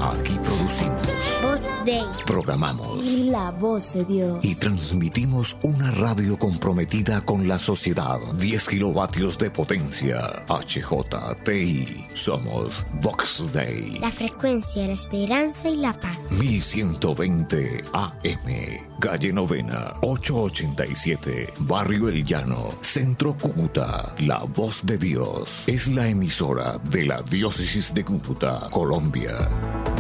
Aquí producimos, Voz Day, programamos la voz de Dios y transmitimos una radio comprometida con la sociedad. 10 kilovatios de potencia. HJTI. Somos Vox Day. La frecuencia de la esperanza y la paz. 1120 AM. Calle Novena, 887. Barrio El Llano, Centro Cúcuta. La voz de Dios. Es la emisora de la Diócesis de Cúcuta, Colombia.